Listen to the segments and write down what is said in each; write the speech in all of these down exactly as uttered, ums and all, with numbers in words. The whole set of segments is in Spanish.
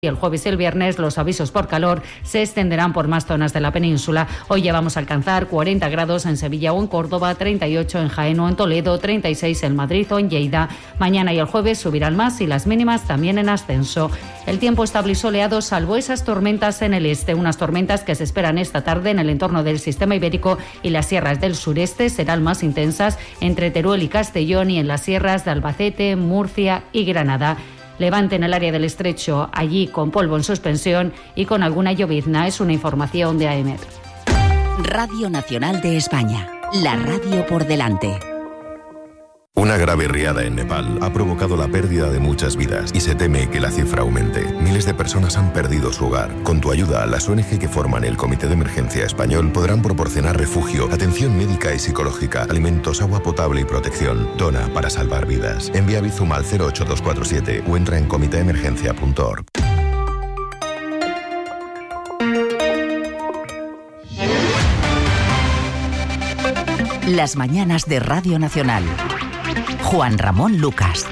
Y el jueves y el viernes los avisos por calor se extenderán por más zonas de la península. Hoy ya vamos a alcanzar cuarenta grados en Sevilla o en Córdoba, treinta y ocho en Jaén o en Toledo, treinta y seis en Madrid o en Lleida. Mañana y el jueves subirán más y las mínimas también en ascenso. El tiempo estable y soleado, salvo esas tormentas en el este. Unas tormentas que se esperan esta tarde en el entorno del sistema ibérico y las sierras del sureste serán más intensas entre Teruel y Castellón y en las sierras de Albacete, Murcia y Granada. Levante en el área del Estrecho, allí con polvo en suspensión y con alguna llovizna. Es una información de A E M E T. Radio Nacional de España, la radio por delante. Una grave riada en Nepal ha provocado la pérdida de muchas vidas y se teme que la cifra aumente. Miles de personas han perdido su hogar. Con tu ayuda, las O N G que forman el Comité de Emergencia Español podrán proporcionar refugio, atención médica y psicológica, alimentos, agua potable y protección. Dona para salvar vidas. Envía Bizum al cero ocho dos cuatro siete o entra en comité emergencia punto org. Las mañanas de Radio Nacional. Juan Ramón Lucas.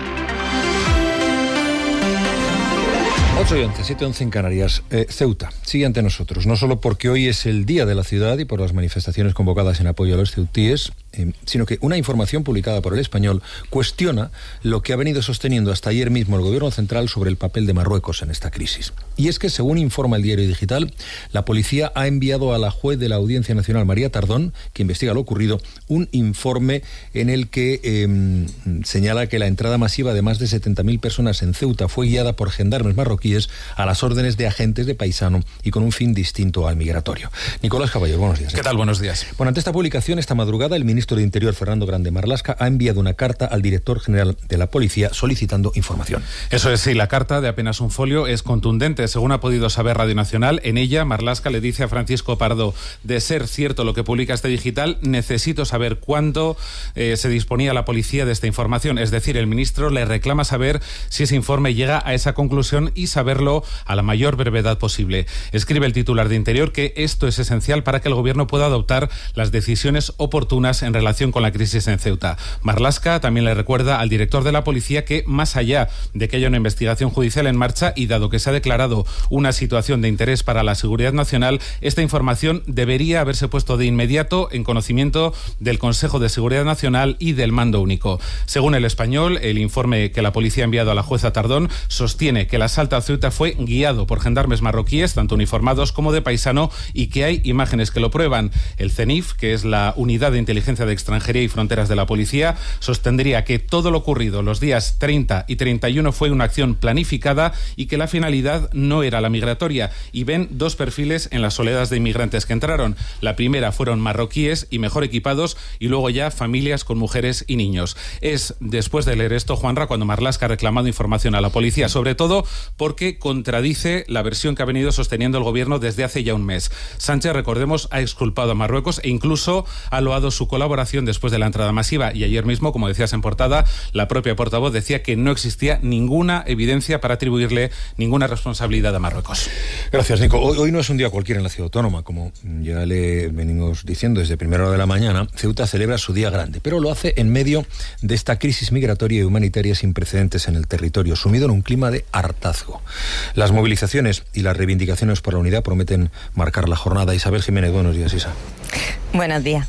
ocho y once, siete y once en Canarias. Eh, Ceuta sigue ante nosotros, no solo porque hoy es el Día de la Ciudad y por las manifestaciones convocadas en apoyo a los ceutíes, eh, sino que una información publicada por El Español cuestiona lo que ha venido sosteniendo hasta ayer mismo el Gobierno Central sobre el papel de Marruecos en esta crisis. Y es que, según informa el Diario Digital, la policía ha enviado a la juez de la Audiencia Nacional, María Tardón, que investiga lo ocurrido, un informe en el que eh, señala que la entrada masiva de más de setenta mil personas en Ceuta fue guiada por gendarmes marroquíes a las órdenes de agentes de paisano y con un fin distinto al migratorio. Nicolás Caballero, buenos días. ¿Qué tal? Buenos días. Bueno, ante esta publicación, esta madrugada, el ministro de Interior, Fernando Grande Marlaska, ha enviado una carta al director general de la policía solicitando información. Eso es, sí, la carta de apenas un folio es contundente. Según ha podido saber Radio Nacional, en ella Marlaska le dice a Francisco Pardo: de ser cierto lo que publica este digital, necesito saber cuándo eh, se disponía la policía de esta información. Es decir, el ministro le reclama saber si ese informe llega a esa conclusión y saberlo a la mayor brevedad posible. Escribe el titular de Interior que esto es esencial para que el gobierno pueda adoptar las decisiones oportunas en relación con la crisis en Ceuta. Marlaska también le recuerda al director de la policía que, más allá de que haya una investigación judicial en marcha y dado que se ha declarado una situación de interés para la seguridad nacional, esta información debería haberse puesto de inmediato en conocimiento del Consejo de Seguridad Nacional y del Mando Único. Según El Español, el informe que la policía ha enviado a la jueza Tardón sostiene que el asalto a Ceuta fue guiado por gendarmes marroquíes, tanto uniformados como de paisano, y que hay imágenes que lo prueban. El CENIF, que es la Unidad de Inteligencia de Extranjería y Fronteras de la Policía, sostendría que todo lo ocurrido los días treinta y treinta y uno fue una acción planificada y que la finalidad no era la migratoria. Y ven dos perfiles en las oleadas de inmigrantes que entraron. La primera fueron marroquíes y mejor equipados, y luego ya familias con mujeres y niños. Es después de leer esto, Juanra, cuando Marlaska ha reclamado información a la policía, sobre todo porque contradice la versión que ha venido sosteniendo el gobierno desde hace ya un mes. Sánchez, recordemos, ha exculpado a Marruecos e incluso ha loado su colaboración después de la entrada masiva, y ayer mismo, como decías en portada, la propia portavoz decía que no existía ninguna evidencia para atribuirle ninguna responsabilidad a Marruecos. Gracias, Nico. Hoy, hoy no es un día cualquiera en la ciudad autónoma, como ya le venimos diciendo desde primera hora de la mañana. Ceuta celebra su día grande, pero lo hace en medio de esta crisis migratoria y humanitaria sin precedentes en el territorio, sumido en un clima de hartazgo. Las movilizaciones y las reivindicaciones por la unidad prometen marcar la jornada. Isabel Jiménez, buenos días, Isa. Buenos días.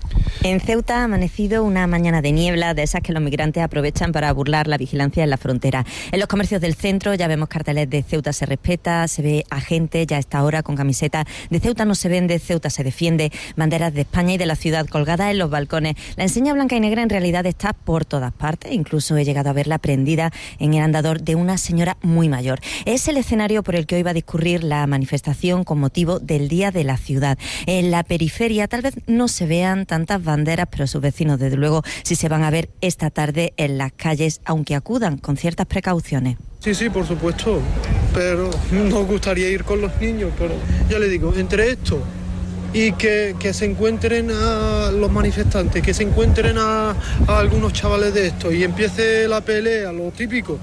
En Ceuta ha amanecido una mañana de niebla, de esas que los migrantes aprovechan para burlar la vigilancia en la frontera. En los comercios del centro ya vemos carteles de Ceuta se respeta, se ve a gente ya a esta hora con camisetas de Ceuta no se vende, Ceuta se defiende, banderas de España y de la ciudad colgadas en los balcones. La enseña blanca y negra en realidad está por todas partes, incluso he llegado a verla prendida en el andador de una señora muy mayor. Es el escenario por el que hoy va a discurrir la manifestación con motivo del Día de la Ciudad. En la periferia tal vez no se vean tantas banderas banderas, pero sus vecinos desde luego sí se van a ver esta tarde en las calles, aunque acudan con ciertas precauciones. Sí, sí, por supuesto, pero nos gustaría ir con los niños, pero ya le digo, entre esto y que, que se encuentren a los manifestantes, que se encuentren a, a algunos chavales de esto y empiece la pelea, lo típico,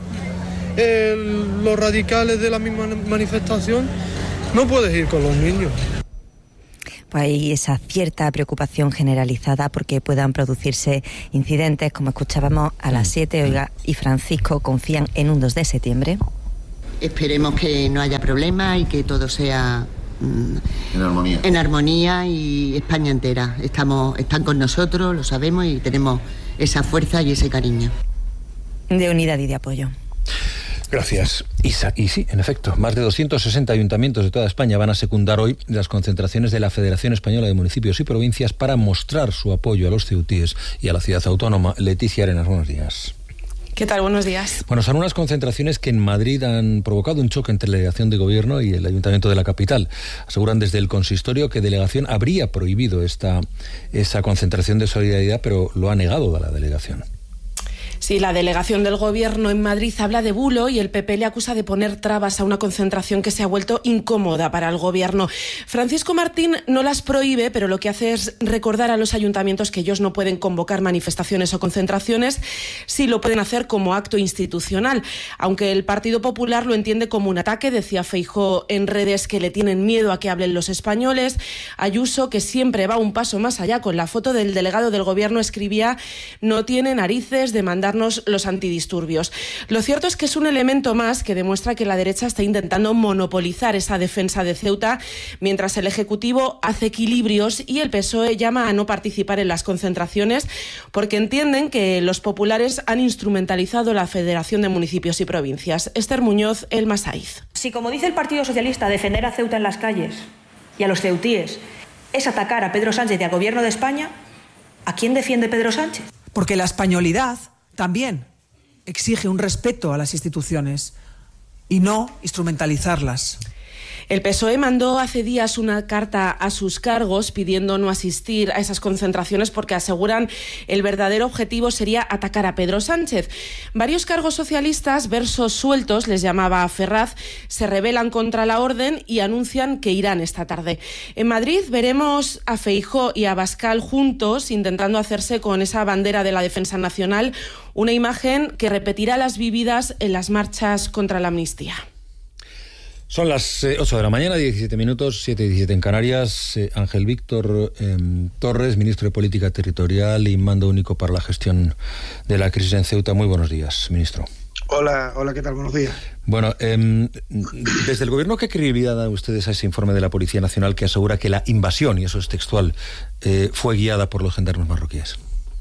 el, los radicales de la misma manifestación, no puedes ir con los niños. Pues hay esa cierta preocupación generalizada porque puedan producirse incidentes, como escuchábamos a las siete. Oiga, y Francisco, ¿confían en un dos de septiembre? esperemos que no haya problemas y que todo sea mm, en armonía. En armonía y España entera. Estamos, están con nosotros, lo sabemos y tenemos esa fuerza y ese cariño. De unidad y de apoyo. Gracias, Isa. Y sí, en efecto, más de doscientos sesenta ayuntamientos de toda España van a secundar hoy las concentraciones de la Federación Española de Municipios y Provincias para mostrar su apoyo a los ceutíes y a la ciudad autónoma. Leticia Arenas, buenos días. ¿Qué tal? Buenos días. Bueno, son unas concentraciones que en Madrid han provocado un choque entre la delegación de gobierno y el ayuntamiento de la capital. Aseguran desde el consistorio que delegación habría prohibido esta, esa concentración de solidaridad, pero lo ha negado a la delegación. Sí, la delegación del Gobierno en Madrid habla de bulo y el P P le acusa de poner trabas a una concentración que se ha vuelto incómoda para el Gobierno. Francisco Martín no las prohíbe, pero lo que hace es recordar a los ayuntamientos que ellos no pueden convocar manifestaciones o concentraciones, sí lo pueden hacer como acto institucional. Aunque el Partido Popular lo entiende como un ataque, decía Feijóo en redes que le tienen miedo a que hablen los españoles. Ayuso, que siempre va un paso más allá, con la foto del delegado del Gobierno escribía: no tiene narices de mandar los antidisturbios. Lo cierto es que es un elemento más que demuestra que la derecha está intentando monopolizar esa defensa de Ceuta, mientras el Ejecutivo hace equilibrios y el P S O E llama a no participar en las concentraciones porque entienden que los populares han instrumentalizado la Federación de Municipios y Provincias. Esther Muñoz, El Masaiz. Si, como dice el Partido Socialista, defender a Ceuta en las calles y a los ceutíes es atacar a Pedro Sánchez y al Gobierno de España, ¿a quién defiende Pedro Sánchez? Porque la españolidad también exige un respeto a las instituciones y no instrumentalizarlas. El P S O E mandó hace días una carta a sus cargos pidiendo no asistir a esas concentraciones porque aseguran el verdadero objetivo sería atacar a Pedro Sánchez. Varios cargos socialistas, versos sueltos, les llamaba Ferraz, se rebelan contra la orden y anuncian que irán esta tarde. En Madrid veremos a Feijóo y a Abascal juntos intentando hacerse con esa bandera de la defensa nacional, una imagen que repetirá las vividas en las marchas contra la amnistía. Son las eh, ocho de la mañana, diecisiete minutos, siete y diecisiete en Canarias. Eh, Ángel Víctor eh, Torres, ministro de Política Territorial y mando único para la gestión de la crisis en Ceuta. Muy buenos días, ministro. Hola, hola, ¿qué tal? Buenos días. Bueno, eh, desde el Gobierno, ¿qué credibilidad dan ustedes a ese informe de la Policía Nacional que asegura que la invasión, y eso es textual, eh, fue guiada por los gendarmes marroquíes?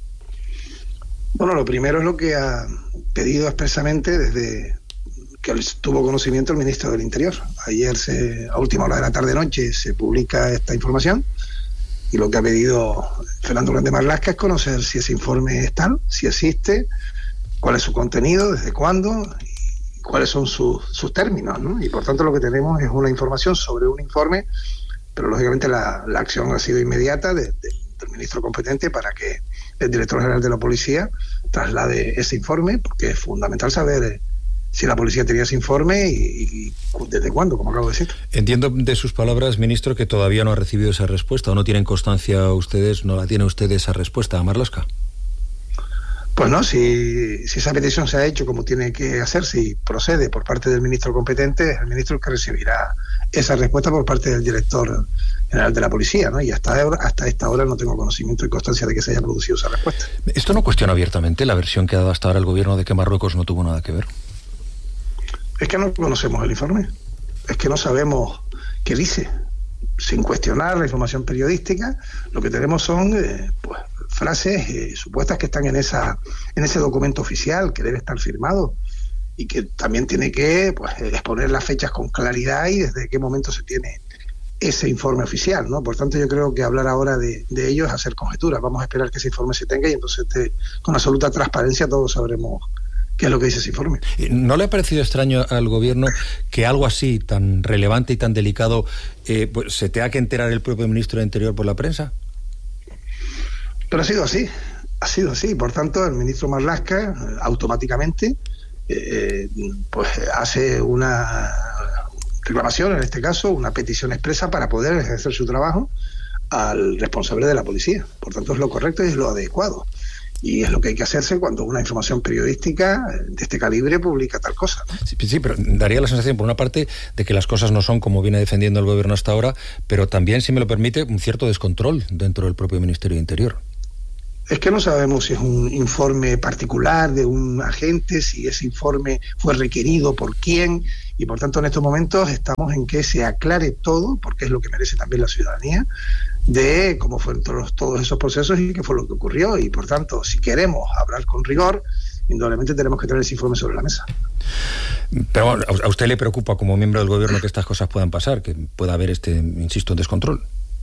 Bueno, lo primero es lo que ha pedido expresamente desde que tuvo conocimiento el ministro del Interior. Ayer, se, a última hora de la tarde-noche, se publica esta información y lo que ha pedido Fernando Grande Marlaska es conocer si ese informe es tal, si existe, cuál es su contenido, desde cuándo y cuáles son sus, sus términos, ¿no? Y por tanto lo que tenemos es una información sobre un informe, pero lógicamente la, la acción ha sido inmediata de, de, del ministro competente para que el director general de la policía traslade ese informe, porque es fundamental saber eh, si la policía tenía ese informe y, y desde cuándo, como acabo de decir. Entiendo de sus palabras, ministro, que todavía no ha recibido esa respuesta, o no tienen constancia ustedes, no la tiene usted esa respuesta, Marlaska. Pues no, si, si esa petición se ha hecho como tiene que hacerse y procede por parte del ministro competente, es el ministro el que recibirá esa respuesta por parte del director general de la policía, ¿no? Y hasta, hasta esta hora no tengo conocimiento y constancia de que se haya producido esa respuesta. ¿Esto no cuestiona abiertamente la versión que ha dado hasta ahora el gobierno de que Marruecos no tuvo nada que ver? Es que no conocemos el informe, es que no sabemos qué dice. Sin cuestionar la información periodística, lo que tenemos son eh, pues, frases eh, supuestas que están en esa en ese documento oficial que debe estar firmado y que también tiene que pues, exponer las fechas con claridad y desde qué momento se tiene ese informe oficial, ¿no? Por tanto, yo creo que hablar ahora de, de ello es hacer conjeturas. Vamos a esperar que ese informe se tenga y entonces te, con absoluta transparencia todos sabremos qué es lo que dice ese informe. ¿No le ha parecido extraño al gobierno que algo así tan relevante y tan delicado eh, pues, se tenga que enterar el propio ministro de Interior por la prensa? Pero ha sido así, ha sido así. Por tanto, el ministro Marlaska automáticamente eh, pues hace una reclamación, en este caso, una petición expresa para poder ejercer su trabajo al responsable de la policía. Por tanto, es lo correcto y es lo adecuado. Y es lo que hay que hacerse cuando una información periodística de este calibre publica tal cosa, ¿no? Sí, sí, pero daría la sensación, por una parte, de que las cosas no son como viene defendiendo el gobierno hasta ahora, pero también, si me lo permite, un cierto descontrol dentro del propio Ministerio de Interior. Es que no sabemos si es un informe particular de un agente, si ese informe fue requerido por quién, y por tanto en estos momentos estamos en que se aclare todo, porque es lo que merece también la ciudadanía, de cómo fueron todos, todos esos procesos y qué fue lo que ocurrió. Y por tanto, si queremos hablar con rigor, indudablemente tenemos que tener ese informe sobre la mesa. Pero bueno, ¿a usted le preocupa como miembro del gobierno que estas cosas puedan pasar, que pueda haber este, insisto, descontrol?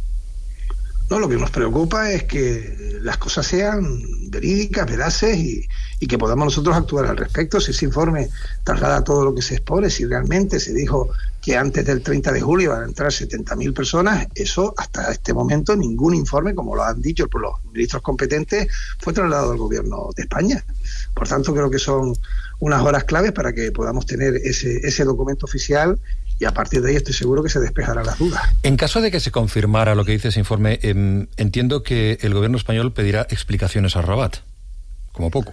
No, lo que nos preocupa es que las cosas sean verídicas, veraces y, y que podamos nosotros actuar al respecto. Si ese informe traslada todo lo que se expone, si realmente se dijo que antes del treinta de julio van a entrar setenta mil personas, eso hasta este momento ningún informe, como lo han dicho por los ministros competentes, fue trasladado al gobierno de España. Por tanto, creo que son unas horas claves para que podamos tener ese, ese documento oficial, y a partir de ahí estoy seguro que se despejarán las dudas. En caso de que se confirmara lo que dice ese informe, eh, entiendo que el gobierno español pedirá explicaciones a Rabat, como poco.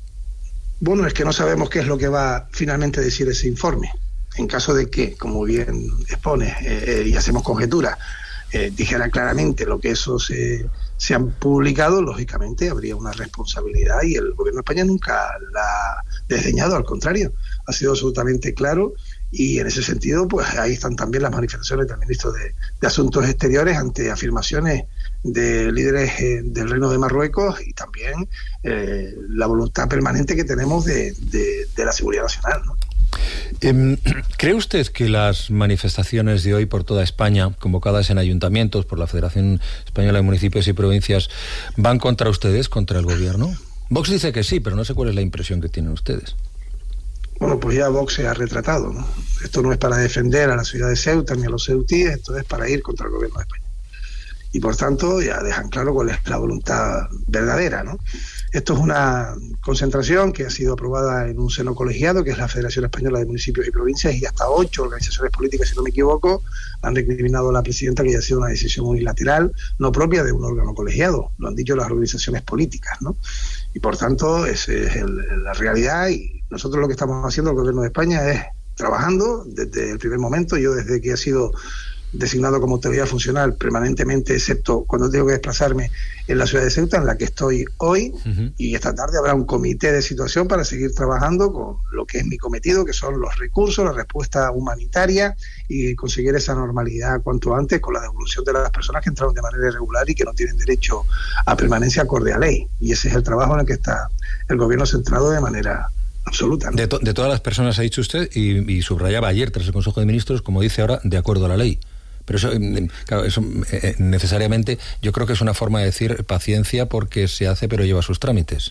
Bueno, es que no sabemos qué es lo que va finalmente a decir ese informe. En caso de que, como bien expone, eh, y hacemos conjetura, eh, dijera claramente lo que esos se, se han publicado, lógicamente habría una responsabilidad, y el gobierno de España nunca la ha desdeñado, al contrario, ha sido absolutamente claro. Y en ese sentido, pues ahí están también las manifestaciones del ministro de, de Asuntos Exteriores ante afirmaciones de líderes eh, del Reino de Marruecos, y también eh, la voluntad permanente que tenemos de, de, de la seguridad nacional, ¿no? Eh, ¿Cree usted que las manifestaciones de hoy por toda España, convocadas en ayuntamientos por la Federación Española de Municipios y Provincias, van contra ustedes, contra el gobierno? Vox dice que sí, pero no sé cuál es la impresión que tienen ustedes. Bueno, pues ya Vox se ha retratado, ¿no? Esto no es para defender a la ciudad de Ceuta ni a los ceutíes, esto es para ir contra el gobierno de España. Y por tanto ya dejan claro cuál es la voluntad verdadera, ¿no? Esto es una concentración que ha sido aprobada en un seno colegiado, que es la Federación Española de Municipios y Provincias, y hasta ocho organizaciones políticas, si no me equivoco, han recriminado a la presidenta que haya sido una decisión unilateral, no propia de un órgano colegiado, lo han dicho las organizaciones políticas, ¿no? Y por tanto, esa es el, la realidad, y nosotros lo que estamos haciendo, el gobierno de España, es trabajando desde el primer momento. Yo, desde que he sido designado como autoridad funcional permanentemente, excepto cuando tengo que desplazarme en la ciudad de Ceuta, en la que estoy hoy, uh-huh. Y esta tarde habrá un comité de situación para seguir trabajando con lo que es mi cometido, que son los recursos, la respuesta humanitaria, y conseguir esa normalidad cuanto antes con la devolución de las personas que entraron de manera irregular y que no tienen derecho a permanencia acorde a ley. Y ese es el trabajo en el que está el gobierno centrado de manera absoluta, ¿no? De, to- de todas las personas, ha dicho usted, y, y subrayaba ayer tras el Consejo de Ministros, como dice ahora, de acuerdo a la ley. Pero eso, claro, eso eh, necesariamente, yo creo que es una forma de decir paciencia, porque se hace pero lleva sus trámites.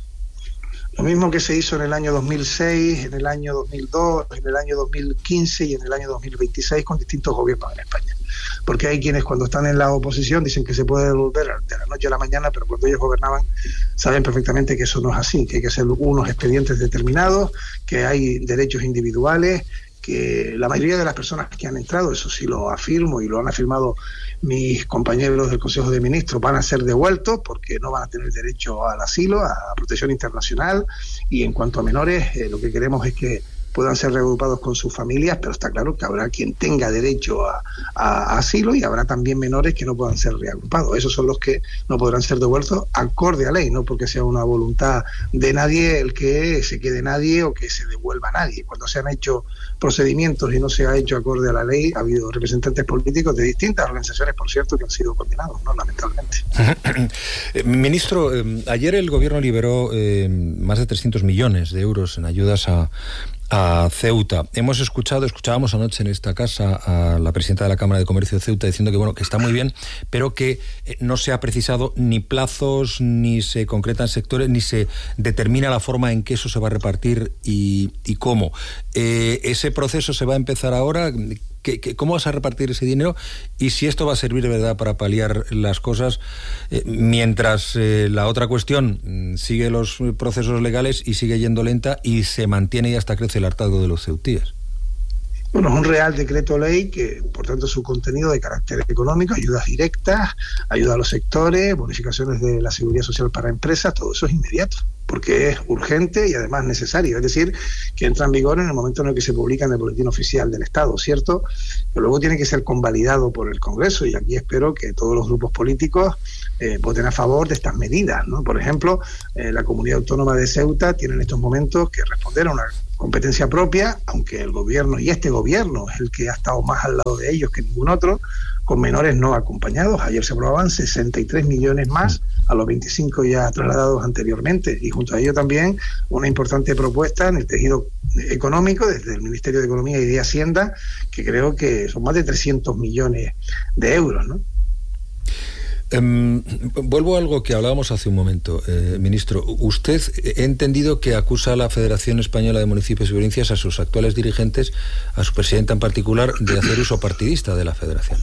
Lo mismo que se hizo en el año dos mil seis, en el año dos mil dos, en el año dos mil quince y en el año dos mil veintiséis con distintos gobiernos en España. Porque hay quienes, cuando están en la oposición, dicen que se puede devolver de la noche a la mañana, pero cuando ellos gobernaban saben perfectamente que eso no es así, que hay que hacer unos expedientes determinados, que hay derechos individuales, que la mayoría de las personas que han entrado, eso sí lo afirmo y lo han afirmado mis compañeros del Consejo de Ministros, van a ser devueltos porque no van a tener derecho al asilo, a protección internacional, y en cuanto a menores, eh, lo que queremos es que puedan ser reagrupados con sus familias, pero está claro que habrá quien tenga derecho a, a, a asilo, y habrá también menores que no puedan ser reagrupados. Esos son los que no podrán ser devueltos acorde a ley, no porque sea una voluntad de nadie el que se quede nadie o que se devuelva a nadie. Cuando se han hecho procedimientos y no se ha hecho acorde a la ley, ha habido representantes políticos de distintas organizaciones, por cierto, que han sido condenados, ¿no? Lamentablemente. Ministro, eh, ayer el gobierno liberó eh, más de trescientos millones de euros en ayudas a a Ceuta. Hemos escuchado, escuchábamos anoche en esta casa a la presidenta de la Cámara de Comercio de Ceuta diciendo que bueno, que está muy bien, pero que eh, no se ha precisado ni plazos, ni se concretan sectores, ni se determina la forma en que eso se va a repartir y, y cómo. Eh, ese proceso se va a empezar ahora. ¿Qué, qué, ¿Cómo vas a repartir ese dinero? Y si esto va a servir de verdad para paliar las cosas, eh, mientras eh, la otra cuestión mm, sigue los procesos legales y sigue yendo lenta y se mantiene y hasta crece el hartazgo de los ceutíes. Bueno, es un real decreto ley que, por tanto, su contenido de carácter económico, ayudas directas, ayuda a los sectores, bonificaciones de la seguridad social para empresas, todo eso es inmediato. porque es urgente y además necesario, es decir, que entra en vigor en el momento en el que se publica en el Boletín Oficial del Estado, ¿cierto? Que luego tiene que ser convalidado por el Congreso, y aquí espero que todos los grupos políticos eh, voten a favor de estas medidas, ¿no? Por ejemplo, eh, la Comunidad Autónoma de Ceuta tiene en estos momentos que responder a una competencia propia, aunque el gobierno, y este gobierno es el que ha estado más al lado de ellos que ningún otro, con menores no acompañados. Ayer se aprobaban sesenta y tres millones más a los veinticinco ya trasladados anteriormente, y junto a ello también una importante propuesta en el tejido económico desde el Ministerio de Economía y de Hacienda, que creo que son más de trescientos millones de euros, ¿no? Um, vuelvo a algo que hablábamos hace un momento, eh, ministro. Usted, he entendido que acusa a la Federación Española de Municipios y Provincias, a sus actuales dirigentes, a su presidenta en particular, de hacer uso partidista de la Federación.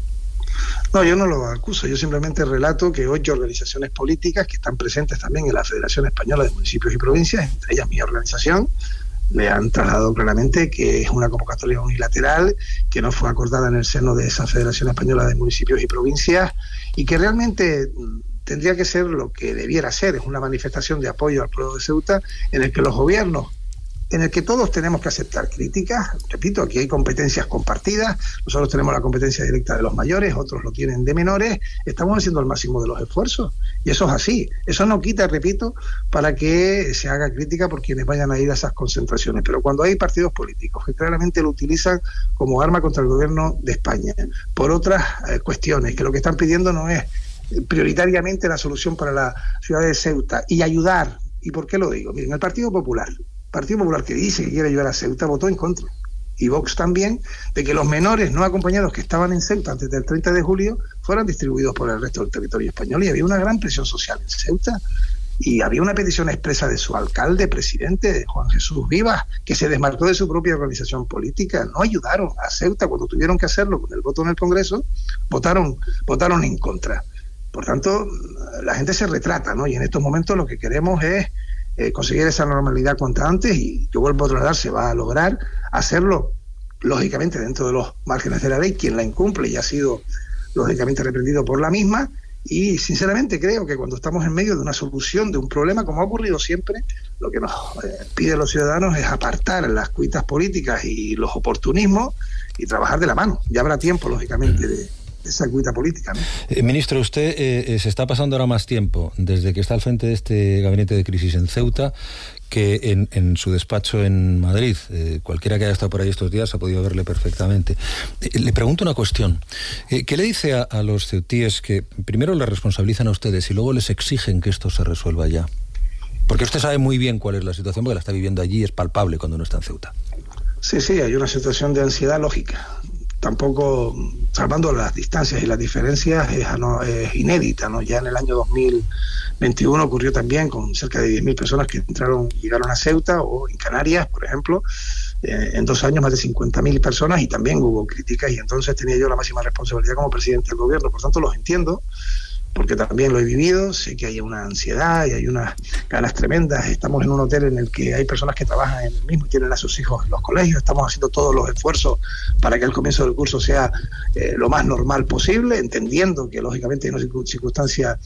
No, yo no lo acuso, yo simplemente relato que ocho organizaciones políticas que están presentes también en la Federación Española de Municipios y Provincias, entre ellas mi organización, le han trasladado claramente que es una convocatoria unilateral, que no fue acordada en el seno de esa Federación Española de Municipios y Provincias, y que realmente tendría que ser lo que debiera ser, es una manifestación de apoyo al pueblo de Ceuta, en el que los gobiernos, en el que todos tenemos que aceptar críticas. Repito, aquí hay competencias compartidas, nosotros tenemos la competencia directa de los mayores, otros lo tienen de menores, estamos haciendo el máximo de los esfuerzos, y eso es así. Eso no quita, repito, para que se haga crítica por quienes vayan a ir a esas concentraciones, pero cuando hay partidos políticos que claramente lo utilizan como arma contra el gobierno de España, por otras eh, cuestiones, que lo que están pidiendo no es prioritariamente la solución para la ciudad de Ceuta, y ayudar, ¿y por qué lo digo? Miren, el Partido Popular, Partido Popular que dice que quiere ayudar a Ceuta, votó en contra, y Vox también, de que los menores no acompañados que estaban en Ceuta antes del treinta de julio fueran distribuidos por el resto del territorio español, y había una gran presión social en Ceuta, y había una petición expresa de su alcalde, presidente, Juan Jesús Vivas, que se desmarcó de su propia organización política. No ayudaron a Ceuta cuando tuvieron que hacerlo con el voto en el Congreso, votaron, votaron en contra. Por tanto, la gente se retrata, ¿no? Y en estos momentos lo que queremos es Eh, conseguir esa normalidad cuanto antes, y yo vuelvo a trasladar, se va a lograr hacerlo, lógicamente, dentro de los márgenes de la ley. Quien la incumple y ha sido, lógicamente, reprendido por la misma, y sinceramente creo que cuando estamos en medio de una solución de un problema, como ha ocurrido siempre, lo que nos eh, piden los ciudadanos es apartar las cuitas políticas y los oportunismos y trabajar de la mano. Ya habrá tiempo, lógicamente, de esa cuita política, ¿no? Eh, ministro, usted eh, se está pasando ahora más tiempo desde que está al frente de este gabinete de crisis en Ceuta que en, en su despacho en Madrid. Eh, cualquiera que haya estado por ahí estos días ha podido verle perfectamente. Eh, le pregunto una cuestión. Eh, ¿Qué le dice a, a los ceutíes que primero les responsabilizan a ustedes y luego les exigen que esto se resuelva ya? Porque usted sabe muy bien cuál es la situación, porque la está viviendo allí, es palpable cuando no está en Ceuta. Sí, sí, hay una situación de ansiedad lógica. Tampoco, salvando las distancias y las diferencias, es, no, es inédita, ¿no? Ya en el año dos mil veintiuno ocurrió también con cerca de diez mil personas que entraron, llegaron a Ceuta, o en Canarias, por ejemplo, eh, en dos años más de cincuenta mil personas, y también hubo críticas, y entonces tenía yo la máxima responsabilidad como presidente del gobierno. Por tanto, los entiendo, porque también lo he vivido, sé que hay una ansiedad y hay unas ganas tremendas. Estamos en un hotel en el que hay personas que trabajan en el mismo y tienen a sus hijos en los colegios, estamos haciendo todos los esfuerzos para que el comienzo del curso sea eh, lo más normal posible, entendiendo que lógicamente hay una circunstancia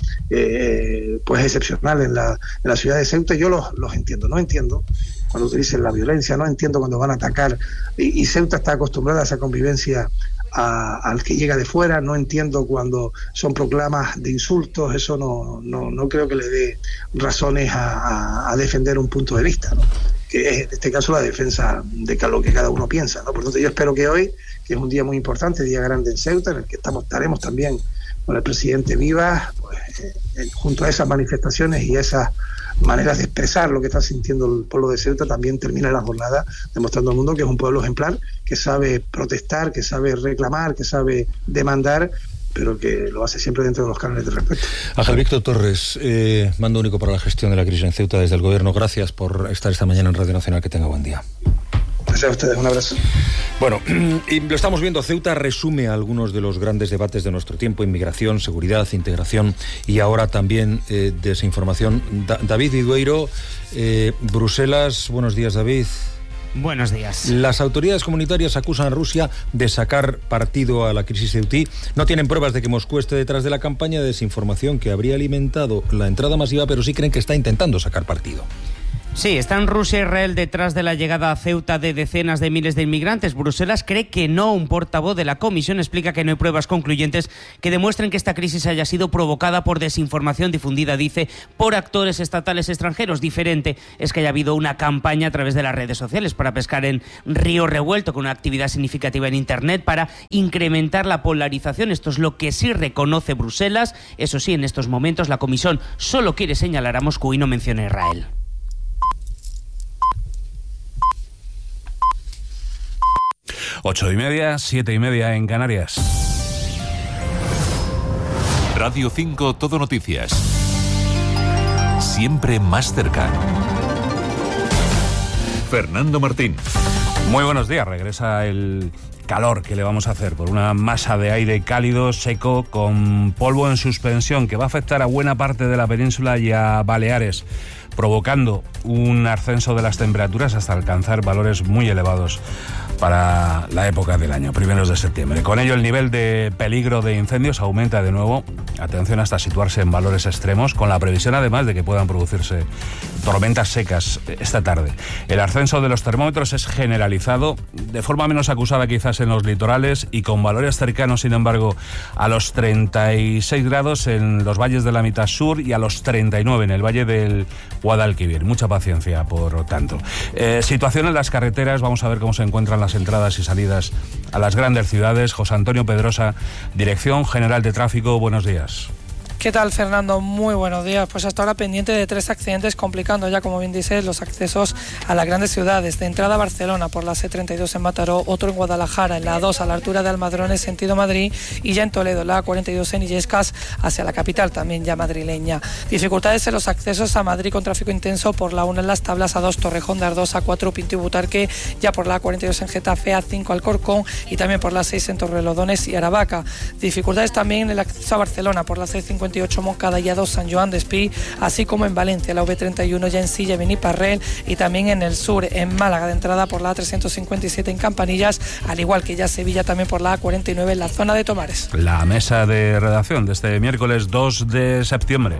eh, pues excepcional en la, en la ciudad de Ceuta. Yo los, los entiendo, no entiendo cuando utilicen la violencia, no entiendo cuando van a atacar, y, y Ceuta está acostumbrada a esa convivencia A, al que llega de fuera. No entiendo cuando son proclamas de insultos, eso no, no, no creo que le dé razones a, a, a defender un punto de vista, ¿no? Que es en este caso la defensa de lo que cada uno piensa, ¿no? Por lo tanto, yo espero que hoy, que es un día muy importante, día grande en Ceuta, en el que estamos, estaremos también con el presidente Vivas, pues, eh, junto a esas manifestaciones y esas maneras de expresar lo que está sintiendo el pueblo de Ceuta, también termina la jornada demostrando al mundo que es un pueblo ejemplar, que sabe protestar, que sabe reclamar, que sabe demandar, pero que lo hace siempre dentro de los cánones de respeto. Ángel Víctor Torres, eh, mando único para la gestión de la crisis en Ceuta desde el Gobierno. Gracias por estar esta mañana en Radio Nacional. Que tenga buen día. Gracias a ustedes, un abrazo. Bueno, y lo estamos viendo, Ceuta resume algunos de los grandes debates de nuestro tiempo: inmigración, seguridad, integración y ahora también eh, desinformación. Da- David Vidueiro, eh, Bruselas, buenos días, David. Buenos días. Las autoridades comunitarias acusan a Rusia de sacar partido a la crisis ceutí. No tienen pruebas de que Moscú esté detrás de la campaña de desinformación que habría alimentado la entrada masiva, pero sí creen que está intentando sacar partido. Sí, están Rusia e Israel detrás de la llegada a Ceuta de decenas de miles de inmigrantes. Bruselas cree que no. Un portavoz de la Comisión explica que no hay pruebas concluyentes que demuestren que esta crisis haya sido provocada por desinformación difundida, dice, por actores estatales extranjeros. Diferente es que haya habido una campaña a través de las redes sociales para pescar en río revuelto, con una actividad significativa en Internet para incrementar la polarización. Esto es lo que sí reconoce Bruselas. Eso sí, en estos momentos la Comisión solo quiere señalar a Moscú y no menciona a Israel. Ocho y media, siete y media en Canarias. Radio cinco Todo Noticias. Siempre más cerca. Fernando Martín. Muy buenos días. Regresa el calor que le vamos a hacer por una masa de aire cálido, seco, con polvo en suspensión que va a afectar a buena parte de la península y a Baleares, provocando un ascenso de las temperaturas hasta alcanzar valores muy elevados para la época del año, primeros de septiembre. Con ello, el nivel de peligro de incendios aumenta de nuevo. Atención, hasta situarse en valores extremos, con la previsión además de que puedan producirse tormentas secas esta tarde. El ascenso de los termómetros es generalizado, de forma menos acusada quizás en los litorales y con valores cercanos, sin embargo, a los treinta y seis grados en los valles de la mitad sur y a los treinta y nueve en el valle del Guadalquivir. Mucha paciencia, por tanto. Eh, situación en las carreteras, vamos a ver cómo se encuentran las entradas y salidas a las grandes ciudades. José Antonio Pedrosa, Dirección General de Tráfico, buenos días. ¿Qué tal, Fernando? Muy buenos días. Pues hasta ahora pendiente de tres accidentes, complicando ya, como bien dices, los accesos a las grandes ciudades. De entrada a Barcelona por la C treinta y dos en Mataró, otro en Guadalajara, en la A dos a la altura de Almadrones, sentido Madrid, y ya en Toledo, la A cuarenta y dos en Illescas, hacia la capital, también ya madrileña. Dificultades en los accesos a Madrid con tráfico intenso por la una en Las Tablas, A dos Torrejón de Ardoz, A cuatro Pinto y Butarque, ya por la A cuarenta y dos en Getafe, A cinco Alcorcón y también por la seis en Torrelodones y Aravaca. Dificultades también en el acceso a Barcelona por la C cincuenta y ocho Moncada y A dos San Joan de Espí, así como en Valencia, la V treinta y uno ya en Silla, Beniparrel, y también en el sur, en Málaga, de entrada por la A trescientos cincuenta y siete en Campanillas, al igual que ya Sevilla, también por la A cuarenta y nueve en la zona de Tomares. La mesa de redacción de este miércoles dos de septiembre.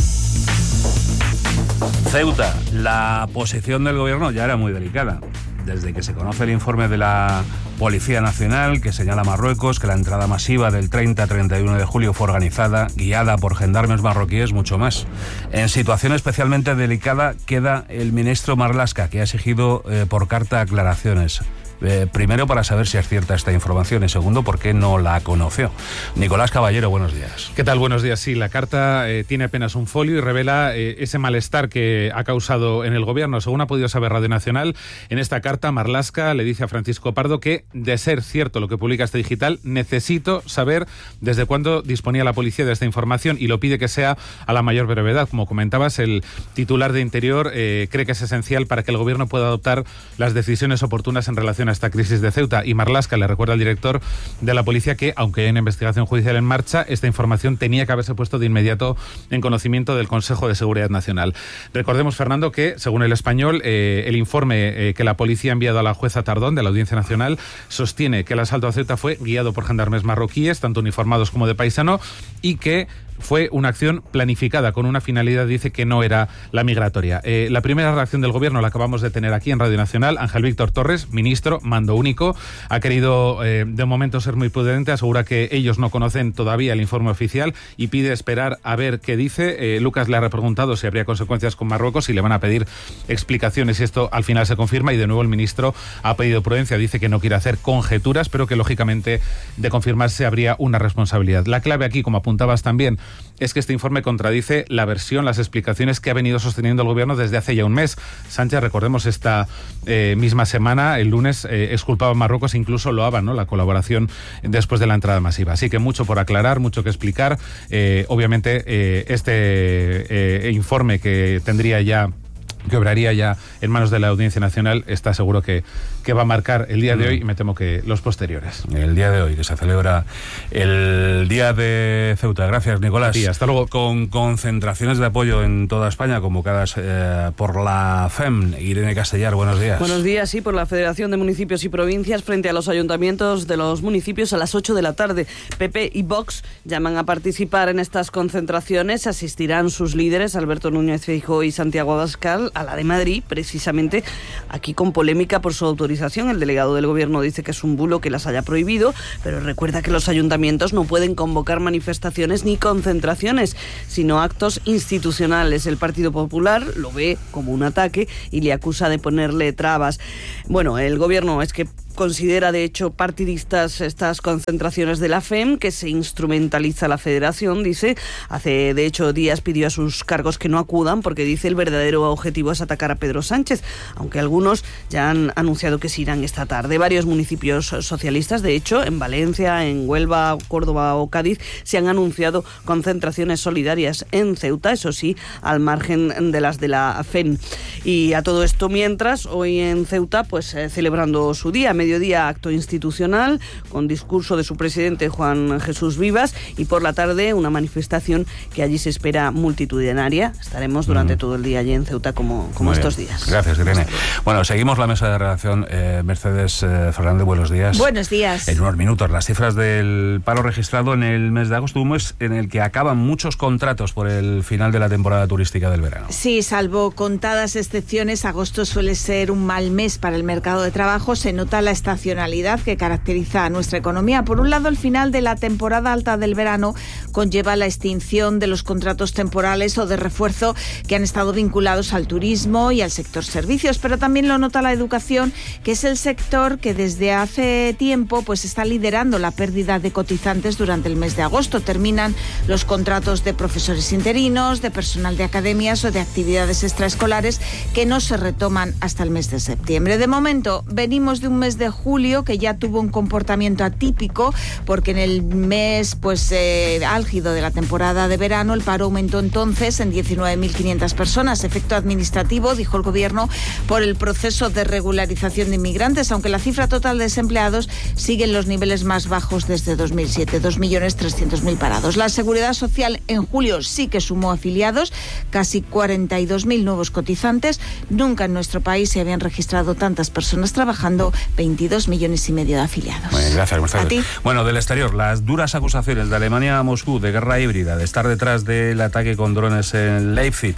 Ceuta, la posición del gobierno ya era muy delicada. Desde que se conoce el informe de la Policía Nacional, que señala a Marruecos que la entrada masiva del treinta a treinta y uno de julio fue organizada, guiada por gendarmes marroquíes, mucho más. En situación especialmente delicada queda el ministro Marlaska, que ha exigido eh, por carta aclaraciones. Eh, primero, para saber si es cierta esta información, y segundo, por qué no la conoció. Nicolás Caballero, buenos días. ¿Qué tal? Buenos días. Sí, la carta eh, tiene apenas un folio y revela eh, ese malestar que ha causado en el gobierno. Según ha podido saber Radio Nacional, en esta carta Marlaska le dice a Francisco Pardo que, de ser cierto lo que publica este digital, necesito saber desde cuándo disponía la policía de esta información, y lo pide que sea a la mayor brevedad. Como comentabas, el titular de Interior eh, cree que es esencial para que el gobierno pueda adoptar las decisiones oportunas en relación a esta crisis de Ceuta. Y Marlaska le recuerda al director de la policía que, aunque hay una investigación judicial en marcha, esta información tenía que haberse puesto de inmediato en conocimiento del Consejo de Seguridad Nacional. Recordemos, Fernando, que, según El Español, eh, el informe eh, que la policía ha enviado a la jueza Tardón de la Audiencia Nacional sostiene que el asalto a Ceuta fue guiado por gendarmes marroquíes, tanto uniformados como de paisano, y que fue una acción planificada con una finalidad, dice, que no era la migratoria. Eh, la primera reacción del gobierno la acabamos de tener aquí en Radio Nacional. Ángel Víctor Torres, ministro, mando único, ha querido eh, de momento ser muy prudente, asegura que ellos no conocen todavía el informe oficial y pide esperar a ver qué dice. Eh, Lucas le ha repreguntado si habría consecuencias con Marruecos y le van a pedir explicaciones si esto al final se confirma, y de nuevo el ministro ha pedido prudencia, dice que no quiere hacer conjeturas, pero que lógicamente de confirmarse habría una responsabilidad. La clave aquí, como apuntabas también, es que este informe contradice la versión, las explicaciones que ha venido sosteniendo el gobierno desde hace ya un mes. Sánchez, recordemos, esta eh, misma semana, el lunes, eh, exculpaba a Marruecos e incluso loaba, ¿no?, la colaboración después de la entrada masiva. Así que mucho por aclarar, mucho que explicar. Eh, obviamente, eh, este eh, informe que tendría ya que obraría ya en manos de la Audiencia Nacional, está seguro que, que va a marcar el día de hoy y me temo que los posteriores. El día de hoy, que se celebra el Día de Ceuta. Gracias, Nicolás. Sí, hasta luego. Con concentraciones de apoyo en toda España convocadas eh, por la F E M. Irene Castellar, buenos días. Buenos días, sí, por la Federación de Municipios y Provincias frente a los ayuntamientos de los municipios a las ocho de la tarde. P P y Vox llaman a participar en estas concentraciones. Asistirán sus líderes, Alberto Núñez Feijóo y Santiago Abascal, a la de Madrid, precisamente aquí con polémica por su autorización. El delegado del Gobierno dice que es un bulo que las haya prohibido, pero recuerda que los ayuntamientos no pueden convocar manifestaciones ni concentraciones, sino actos institucionales. El Partido Popular lo ve como un ataque y le acusa de ponerle trabas. Bueno, el Gobierno es que considera de hecho partidistas estas concentraciones de la F E M, que se instrumentaliza la Federación, dice. Hace de hecho días pidió a sus cargos que no acudan porque dice el verdadero objetivo es atacar a Pedro Sánchez, aunque algunos ya han anunciado que se irán esta tarde. Varios municipios socialistas, de hecho, en Valencia, en Huelva, Córdoba o Cádiz, se han anunciado concentraciones solidarias en Ceuta, eso sí, al margen de las de la F E M. Y a todo esto mientras, hoy en Ceuta, pues eh, celebrando su día, mediodía acto institucional con discurso de su presidente Juan Jesús Vivas y por la tarde una manifestación que allí se espera multitudinaria. Estaremos durante mm. todo el día allí en Ceuta como, como estos días. Gracias, Irene. Bueno, seguimos la mesa de redacción. Eh, Mercedes eh, Fernández, buenos días. Buenos días. En unos minutos, las cifras del paro registrado en el mes de agosto, un mes en el que acaban muchos contratos por el final de la temporada turística del verano. Sí, salvo contadas excepciones, agosto suele ser un mal mes para el mercado de trabajo. Se nota la estacionalidad que caracteriza a nuestra economía. Por un lado, el final de la temporada alta del verano conlleva la extinción de los contratos temporales o de refuerzo que han estado vinculados al turismo y al sector servicios, pero también lo nota la educación, que es el sector que desde hace tiempo pues está liderando la pérdida de cotizantes durante el mes de agosto. Terminan los contratos de profesores interinos, de personal de academias o de actividades extraescolares que no se retoman hasta el mes de septiembre. De momento, venimos de un mes de julio que ya tuvo un comportamiento atípico porque en el mes pues eh, álgido de la temporada de verano el paro aumentó entonces en diecinueve mil quinientas personas, efecto administrativo, dijo el Gobierno, por el proceso de regularización de inmigrantes, aunque la cifra total de desempleados sigue en los niveles más bajos desde dos mil siete, dos millones trescientos mil parados. La Seguridad Social en julio sí que sumó afiliados, casi cuarenta y dos mil nuevos cotizantes. Nunca en nuestro país se habían registrado tantas personas trabajando, veintidós millones y medio de afiliados. Bueno, gracias, Mercedes. ¿A ti? Bueno, del exterior, las duras acusaciones de Alemania a Moscú de guerra híbrida, de estar detrás del ataque con drones en Leipzig.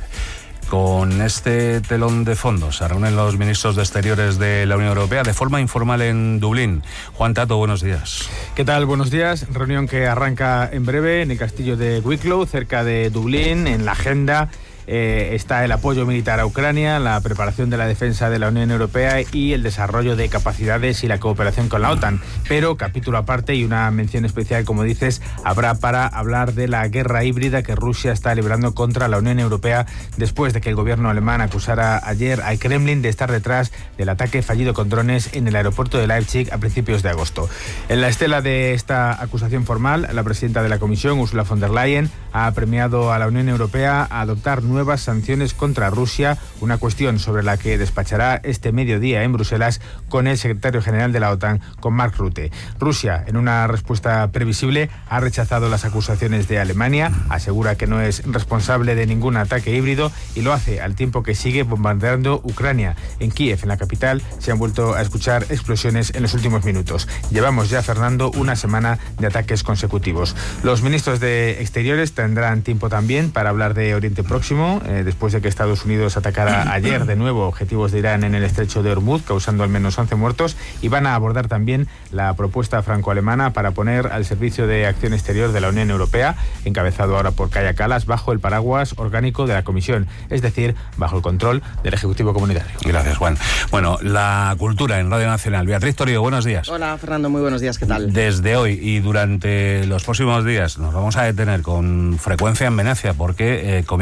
Con este telón de fondo se reúnen los ministros de Exteriores de la Unión Europea de forma informal en Dublín. Juan Tato, buenos días. ¿Qué tal? Buenos días. Reunión que arranca en breve en el castillo de Wicklow, cerca de Dublín. En la agenda Eh, está el apoyo militar a Ucrania, la preparación de la defensa de la Unión Europea y el desarrollo de capacidades y la cooperación con la OTAN. Pero capítulo aparte y una mención especial, como dices, habrá para hablar de la guerra híbrida que Rusia está librando contra la Unión Europea después de que el gobierno alemán acusara ayer al Kremlin de estar detrás del ataque fallido con drones en el aeropuerto de Leipzig a principios de agosto. En la estela de esta acusación formal, la presidenta de la Comisión, Ursula von der Leyen, ha premiado a la Unión Europea a adoptar nuevas sanciones contra Rusia, una cuestión sobre la que despachará este mediodía en Bruselas con el secretario general de la OTAN, con Mark Rutte. Rusia, en una respuesta previsible, ha rechazado las acusaciones de Alemania, asegura que no es responsable de ningún ataque híbrido y lo hace al tiempo que sigue bombardeando Ucrania. En Kiev, en la capital, se han vuelto a escuchar explosiones en los últimos minutos. Llevamos ya, Fernando, una semana de ataques consecutivos. Los ministros de Exteriores tendrán tiempo también para hablar de Oriente Próximo, eh, después de que Estados Unidos atacara ayer de nuevo objetivos de Irán en el estrecho de Hormuz, causando al menos once muertos, y van a abordar también la propuesta franco-alemana para poner al servicio de acción exterior de la Unión Europea, encabezado ahora por Kaja Kallas, bajo el paraguas orgánico de la Comisión, es decir, bajo el control del Ejecutivo Comunitario. Gracias, Juan. Bueno, la cultura en Radio Nacional. Beatriz Torío, buenos días. Hola, Fernando, muy buenos días, ¿qué tal? Desde hoy y durante los próximos días nos vamos a detener con frecuencia en Venecia porque eh, comienza uno de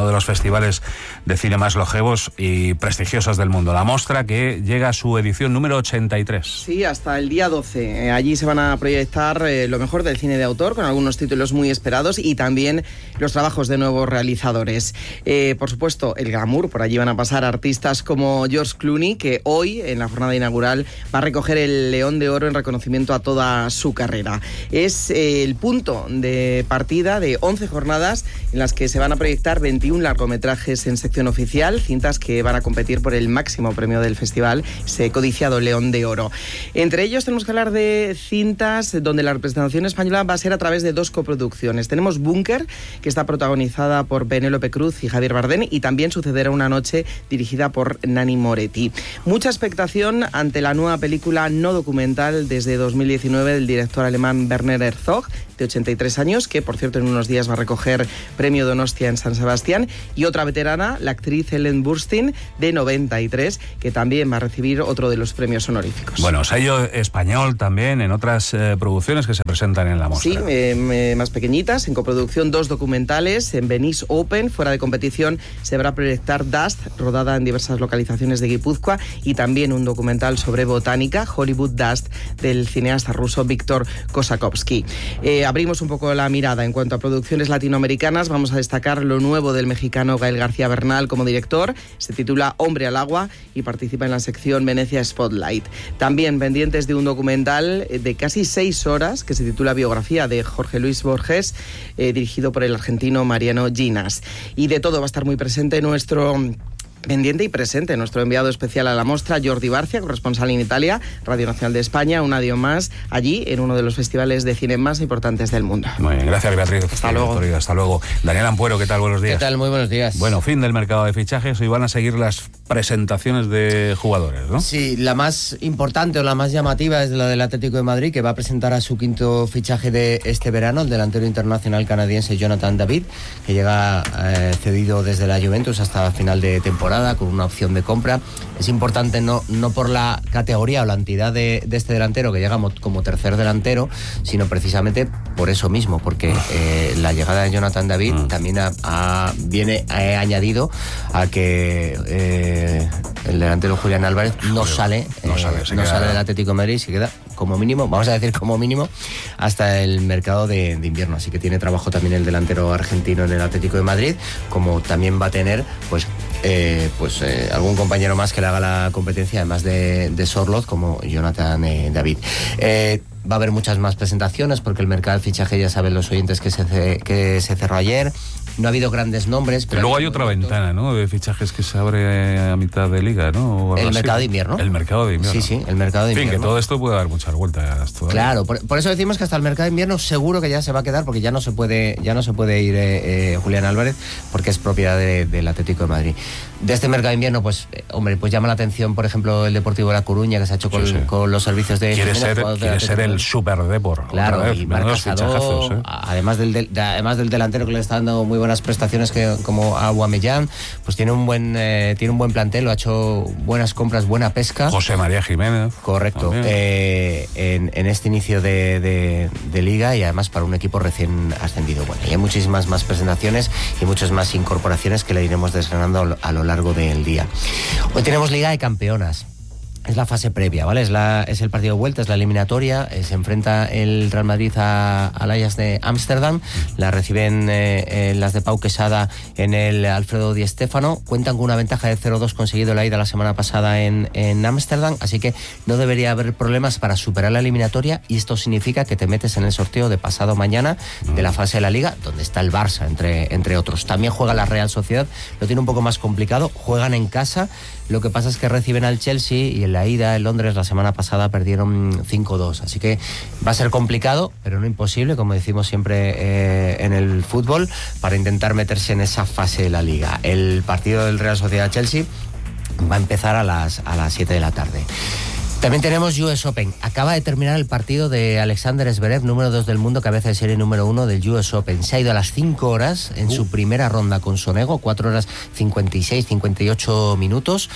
de los festivales de cine más longevos y prestigiosos del mundo. La Mostra, que llega a su edición número ochenta y tres. Sí, hasta el día doce. Eh, allí se van a proyectar eh, lo mejor del cine de autor, con algunos títulos muy esperados, y también los trabajos de nuevos realizadores. Eh, por supuesto, el glamour. Por allí van a pasar artistas como George Clooney, que hoy, en la jornada inaugural, va a recoger el León de Oro en reconocimiento a toda su carrera. Es eh, el punto de partida de once jornadas en las que se van a proyectar veintiún largometrajes en sección oficial, cintas que van a competir por el máximo premio del festival, ese codiciado León de Oro. Entre ellos tenemos que hablar de cintas donde la representación española va a ser a través de dos coproducciones. Tenemos Búnker, que está protagonizada por Penélope Cruz y Javier Bardem, y también Sucederá una noche, dirigida por Nani Moretti. Mucha expectación ante la nueva película no documental desde dos mil diecinueve del director alemán Werner Herzog, de ochenta y tres años, que por cierto en unos días va a recoger premio Donostia en San Sebastián, y otra veterana, la actriz Ellen Burstyn, de noventa y tres, que también va a recibir otro de los premios honoríficos. Bueno, sello español también en otras eh, producciones que se presentan en la Mostra. Sí, eh, más pequeñitas, en coproducción dos documentales. En Venice Open, fuera de competición, se va a proyectar Dust, rodada en diversas localizaciones de Guipúzcoa, y también un documental sobre botánica, Hollywood Dust, del cineasta ruso Víctor Kosakovsky. Eh, abrimos un poco la mirada en cuanto a producciones latinoamericanas. Vamos a destacar lo nuevo del mexicano Gael García Bernal como director. Se titula Hombre al agua y participa en la sección Venecia Spotlight. También pendientes de un documental de casi seis horas que se titula Biografía, de Jorge Luis Borges, eh, dirigido por el argentino Mariano Ginas. Y de todo va a estar muy presente nuestro pendiente y presente nuestro enviado especial a la Mostra, Jordi Barcia, corresponsal en Italia, Radio Nacional de España, un año más allí en uno de los festivales de cine más importantes del mundo. Muy bien, gracias Beatriz. Hasta luego. Doctor, hasta luego. Daniel Ampuero, ¿qué tal? Buenos días. ¿Qué tal? Muy buenos días. Bueno, fin del mercado de fichajes, hoy van a seguir las presentaciones de jugadores, ¿no? Sí, la más importante o la más llamativa es la del Atlético de Madrid, que va a presentar a su quinto fichaje de este verano, el delantero internacional canadiense Jonathan David, que llega eh, cedido desde la Juventus hasta final de temporada con una opción de compra. Es importante no, no por la categoría o la entidad de, de este delantero, que llega como tercer delantero, sino precisamente por eso mismo, porque eh, la llegada de Jonathan David mm. también ha, ha, viene ha añadido a que eh, el delantero Julián Álvarez no sale, no eh, sale, no sale del Atlético de Madrid, se queda como mínimo, vamos a decir como mínimo, hasta el mercado de, de invierno. Así que tiene trabajo también el delantero argentino en el Atlético de Madrid, como también va a tener pues Eh, pues eh, algún compañero más que le haga la competencia, además de, de Sorloth, como Jonathan eh, David. Eh, va a haber muchas más presentaciones, porque el mercado del fichaje, ya saben los oyentes, que se, que se cerró ayer. No ha habido grandes nombres. Pero luego hay otra ventana, ¿no?, de fichajes que se abre a mitad de liga, ¿no? El mercado de invierno. El mercado de invierno. Sí, sí, el mercado de invierno. En fin, que todo esto puede dar muchas vueltas todavía. Claro, por, por eso decimos que hasta el mercado de invierno seguro que ya se va a quedar, porque ya no se puede, ya no se puede ir eh, eh, Julián Álvarez, porque es propiedad de, del Atlético de Madrid. De este mercado de invierno, pues, eh, hombre, pues llama la atención, por ejemplo, el Deportivo de La Coruña, que se ha hecho con, sí, sí. con los servicios de... Quiere ser, quiere ser el super Depor. Claro, vez, y Marc Casado, ¿eh? además, del, de, además del delantero, que le está dando muy buenas prestaciones, que como Aubameyang, pues tiene un buen eh, tiene un buen plantel, lo ha hecho buenas compras, buena pesca. José María Jiménez. Correcto. Eh, en, en este inicio de, de, de liga, y además para un equipo recién ascendido. Bueno, y hay muchísimas más presentaciones y muchas más incorporaciones que le iremos desgranando a lo largo del día. Hoy tenemos Liga de Campeonas. Es la fase previa, ¿vale? Es, la, es el partido de vuelta, es la eliminatoria. Eh, se enfrenta el Real Madrid a, al Ajax de Ámsterdam. La reciben eh, eh, las de Pau Quesada en el Alfredo Di Stéfano. Cuentan con una ventaja de cero dos conseguido la ida la semana pasada en, en Ámsterdam. Así que no debería haber problemas para superar la eliminatoria. Y esto significa que te metes en el sorteo de pasado mañana de la fase de la Liga, donde está el Barça, entre, entre otros. También juega la Real Sociedad. Lo tiene un poco más complicado. Juegan en casa. Lo que pasa es que reciben al Chelsea, y en la ida en Londres la semana pasada perdieron cinco dos. Así que va a ser complicado, pero no imposible, como decimos siempre eh, en el fútbol, para intentar meterse en esa fase de la Liga. El partido del Real Sociedad-Chelsea va a empezar a las, a las siete de la tarde. También tenemos U S Open. Acaba de terminar el partido de Alexander Zverev, número dos del mundo, cabeza de serie número uno del U S Open. Se ha ido a las cinco horas en uh. su primera ronda con Sonego, cuatro horas cincuenta y seis, cincuenta y ocho minutos.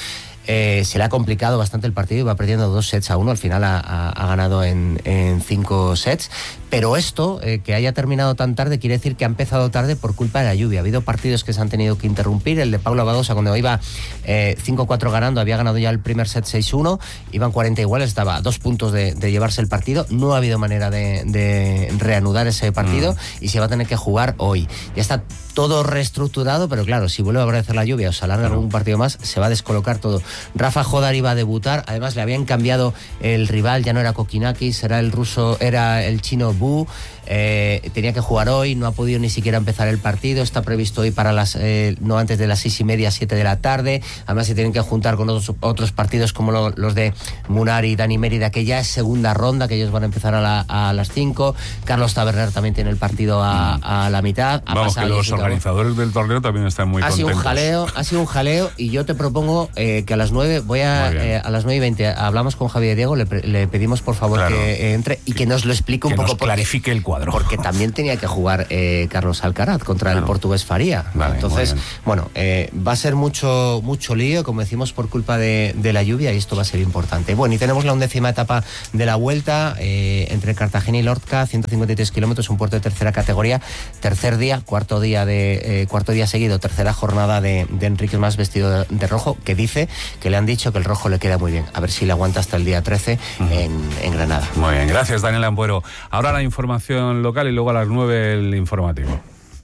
eh, se le ha complicado bastante el partido y va perdiendo dos sets a uno. Al final ha, ha, ha ganado en, en cinco sets. Pero esto, eh, que haya terminado tan tarde, quiere decir que ha empezado tarde por culpa de la lluvia. Ha habido partidos que se han tenido que interrumpir. El de Paula Badosa, cuando iba eh, cinco cuatro ganando, había ganado ya el primer set seis uno. Iban cuarenta iguales, estaba a dos puntos de, de llevarse el partido. No ha habido manera de, de reanudar ese partido mm. y se va a tener que jugar hoy. Ya está todo reestructurado, pero claro, si vuelve a aparecer la lluvia o se alarga algún partido más, se va a descolocar todo. Rafa Jodar iba a debutar, además le habían cambiado el rival, ya no era Kokinakis, era el ruso, era el chino Bu. Eh, tenía que jugar hoy, no ha podido ni siquiera empezar el partido, está previsto hoy para las eh, no antes de las seis y media, siete de la tarde. Además se tienen que juntar con otros, otros partidos como lo, los de Munar y Dani Mérida, que ya es segunda ronda, que ellos van a empezar a, la, a las cinco. Carlos Taberner también tiene el partido a, a la mitad. Ha Vamos, que los organizadores del torneo también están muy ha contentos. Sido un jaleo, ha sido un jaleo y yo te propongo eh, que a las nueve voy a eh, a las nueve y veinte hablamos con Javier Diego, le, le pedimos por favor claro. que eh, entre y que nos lo explique un que poco. Nos clarifique el cuadro. Porque también tenía que jugar eh, Carlos Alcaraz contra claro. el portugués Faría. Vale, entonces, bueno, eh, va a ser mucho mucho lío, como decimos, por culpa de, de la lluvia, y esto va a ser importante. Bueno, y tenemos la undécima etapa de la Vuelta eh, entre Cartagena y Lorca, ciento cincuenta y tres kilómetros, un puerto de tercera categoría, tercer día, cuarto día de eh, cuarto día seguido, tercera jornada de, de Enrique Mas vestido de, de rojo, que dice que le han dicho que el rojo le queda muy bien. A ver si le aguanta hasta el día trece uh-huh. en, en Granada. Muy bien, gracias Daniel Ampuero. Ahora la información local y luego a las nueve el informativo.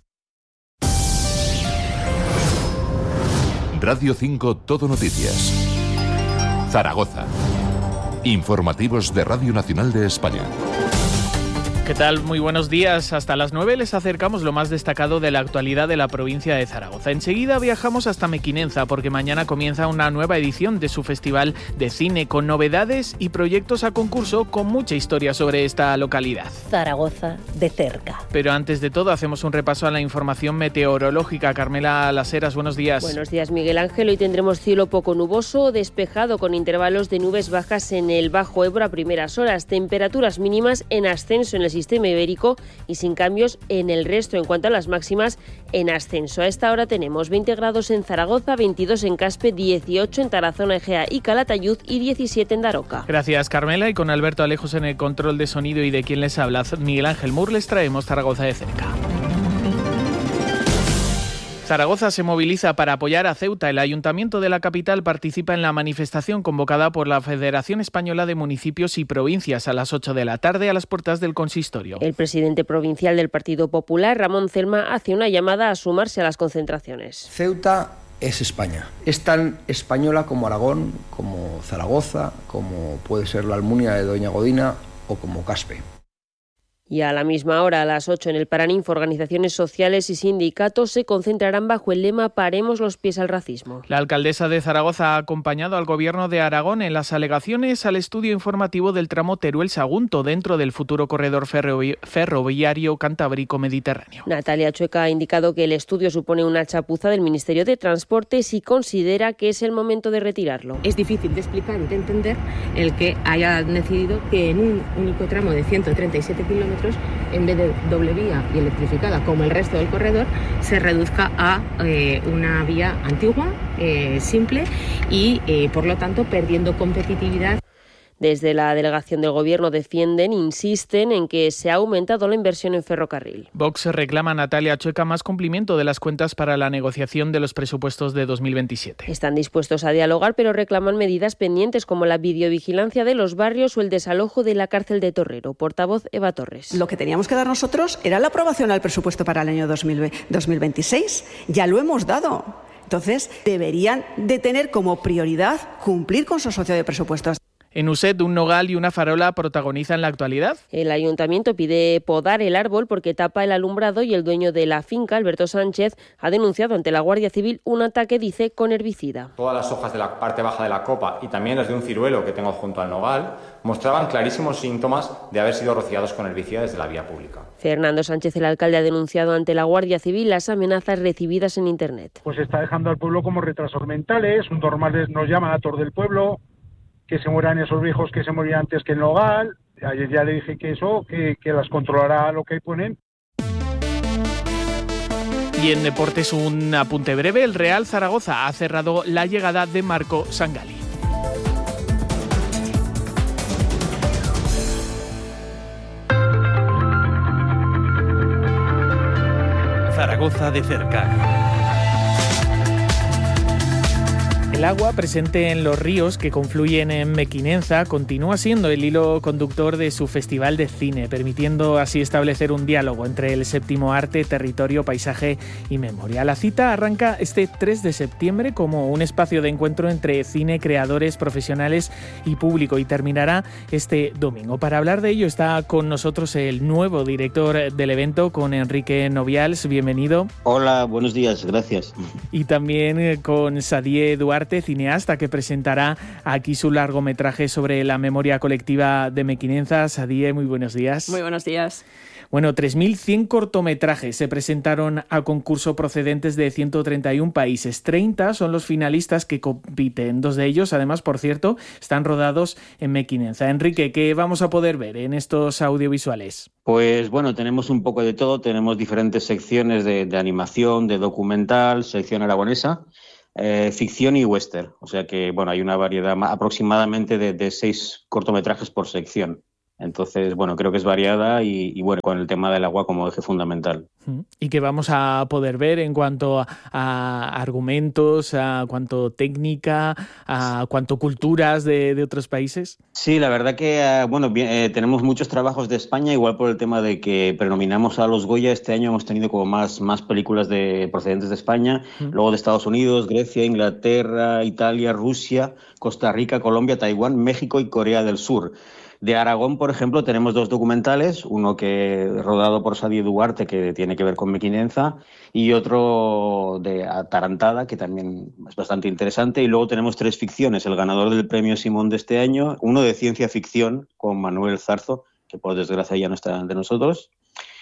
Radio cinco Todo Noticias. Zaragoza. Informativos de Radio Nacional de España. ¿Qué tal? Muy buenos días. Hasta las nueve les acercamos lo más destacado de la actualidad de la provincia de Zaragoza. Enseguida viajamos hasta Mequinenza porque mañana comienza una nueva edición de su festival de cine con novedades y proyectos a concurso con mucha historia sobre esta localidad. Zaragoza de cerca. Pero antes de todo hacemos un repaso a la información meteorológica. Carmela Las Heras, buenos días. Buenos días, Miguel Ángel. Hoy tendremos cielo poco nuboso, despejado con intervalos de nubes bajas en el Bajo Ebro a primeras horas. Temperaturas mínimas en ascenso en el sistema ibérico y sin cambios en el resto. En cuanto a las máximas, en ascenso. A esta hora tenemos veinte grados en Zaragoza, veintidós en Caspe, dieciocho en Tarazona, Egea y Calatayud y diecisiete en Daroca. Gracias, Carmela. Y con Alberto Alejos en el control de sonido y de quien les habla, Miguel Ángel Mur, les traemos Zaragoza de cerca. Zaragoza se moviliza para apoyar a Ceuta. El Ayuntamiento de la capital participa en la manifestación convocada por la Federación Española de Municipios y Provincias a las ocho de la tarde a las puertas del consistorio. El presidente provincial del Partido Popular, Ramón Celma, hace una llamada a sumarse a las concentraciones. Ceuta es España. Es tan española como Aragón, como Zaragoza, como puede ser la Almunia de Doña Godina o como Caspe. Y a la misma hora, a las ocho, en el Paraninfo, organizaciones sociales y sindicatos se concentrarán bajo el lema «Paremos los pies al racismo». La alcaldesa de Zaragoza ha acompañado al Gobierno de Aragón en las alegaciones al estudio informativo del tramo Teruel-Sagunto dentro del futuro corredor ferrovi- ferroviario cantábrico-mediterráneo. Natalia Chueca ha indicado que el estudio supone una chapuza del Ministerio de Transportes y considera que es el momento de retirarlo. Es difícil de explicar y de entender el que hayan decidido que en un único tramo de ciento treinta y siete kilómetros, en vez de doble vía y electrificada como el resto del corredor, se reduzca a eh, una vía antigua, eh, simple y eh, por lo tanto perdiendo competitividad. Desde la delegación del Gobierno defienden, insisten en que se ha aumentado la inversión en ferrocarril. Vox reclama a Natalia Chueca más cumplimiento de las cuentas para la negociación de los presupuestos de dos mil veintisiete. Están dispuestos a dialogar, pero reclaman medidas pendientes como la videovigilancia de los barrios o el desalojo de la cárcel de Torrero. Portavoz Eva Torres. Lo que teníamos que dar nosotros era la aprobación al presupuesto para el año dos mil veintiséis. Ya lo hemos dado. Entonces, deberían de tener como prioridad cumplir con su socio de presupuestos. En Uset, un nogal y una farola protagonizan la actualidad. El ayuntamiento pide podar el árbol porque tapa el alumbrado y el dueño de la finca, Alberto Sánchez, ha denunciado ante la Guardia Civil un ataque, dice, con herbicida. Todas las hojas de la parte baja de la copa y también las de un ciruelo que tengo junto al nogal mostraban clarísimos síntomas de haber sido rociados con herbicida desde la vía pública. Fernando Sánchez, el alcalde, ha denunciado ante la Guardia Civil las amenazas recibidas en Internet. Pues está dejando al pueblo como retrasos mentales, un normales nos llaman a todos del pueblo, que se mueran esos viejos que se morían antes que el nogal. Ayer ya le dije que eso, que, que las controlará lo que ponen. Y en deportes, un apunte breve. El Real Zaragoza ha cerrado la llegada de Marco Sangali. Zaragoza de cerca. El agua presente en los ríos que confluyen en Mequinenza continúa siendo el hilo conductor de su festival de cine, permitiendo así establecer un diálogo entre el séptimo arte, territorio, paisaje y memoria. La cita arranca este tres de septiembre como un espacio de encuentro entre cine, creadores, profesionales y público y terminará este domingo. Para hablar de ello está con nosotros el nuevo director del evento, con Enrique Novials. Bienvenido. Hola, buenos días, gracias. Y también con Sadie Duarte, cineasta, que presentará aquí su largometraje sobre la memoria colectiva de Mequinenza. Sadie, muy buenos días. Muy buenos días. Bueno, tres mil cien cortometrajes se presentaron a concurso procedentes de ciento treinta y uno países. treinta son los finalistas que compiten. Dos de ellos, además, por cierto, están rodados en Mequinenza. Enrique, ¿qué vamos a poder ver en estos audiovisuales? Pues bueno, tenemos un poco de todo. Tenemos diferentes secciones de, de animación, de documental, sección aragonesa, Eh, ficción y western, o sea que bueno, hay una variedad aproximadamente de, de seis cortometrajes por sección. Entonces, bueno, creo que es variada y, y bueno, con el tema del agua como eje fundamental. ¿Y qué vamos a poder ver en cuanto a, a argumentos, a cuanto técnica, a cuanto culturas de, de otros países? Sí, la verdad que, bueno, bien, eh, tenemos muchos trabajos de España, igual por el tema de que prenominamos a los Goya. Este año hemos tenido como más, más películas de, procedentes de España, mm. luego de Estados Unidos, Grecia, Inglaterra, Italia, Rusia, Costa Rica, Colombia, Taiwán, México y Corea del Sur. De Aragón, por ejemplo, tenemos dos documentales, uno que rodado por Sadie Duarte, que tiene que ver con Mequinenza, y otro de Atarantada, que también es bastante interesante. Y luego tenemos tres ficciones, el ganador del premio Simón de este año, uno de ciencia ficción con Manuel Zarzo, que por desgracia ya no está entre nosotros,